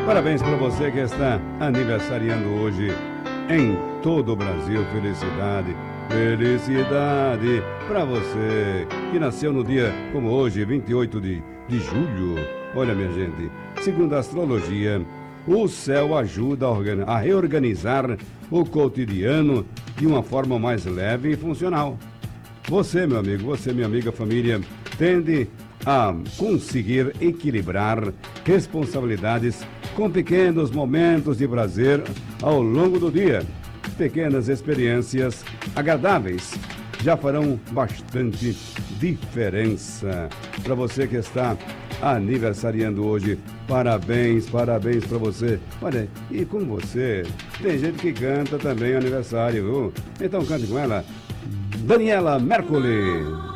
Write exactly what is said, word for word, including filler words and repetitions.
Parabéns para você que está aniversariando hoje em todo o Brasil. Felicidade, felicidade para você que nasceu no dia como hoje, vinte e oito de, de julho. Olha, minha gente, segundo a astrologia, o céu ajuda a, organi- a reorganizar o cotidiano de uma forma mais leve e funcional. Você, meu amigo, você, minha amiga, família, tende a conseguir equilibrar responsabilidades com pequenos momentos de prazer ao longo do dia. Pequenas experiências agradáveis já farão bastante diferença. Para você que está aniversariando hoje, parabéns, parabéns para você. Olha, e com você, tem gente que canta também aniversário, viu? Então cante com ela, Daniela Mercury.